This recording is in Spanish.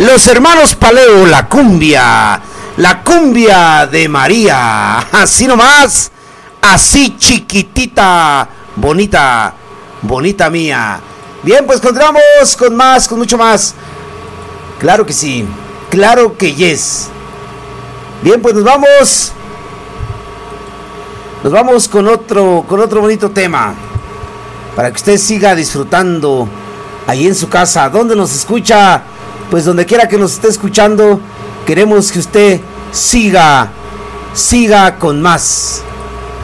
Los hermanos Paleo, la cumbia de María, así nomás, así chiquitita, bonita, bonita mía. Bien, pues continuamos con más, con mucho más. Claro que sí, claro que yes. Bien, pues nos vamos con otro bonito tema, para que usted siga disfrutando ahí en su casa, donde nos escucha. Pues donde quiera que nos esté escuchando, queremos que usted siga con más.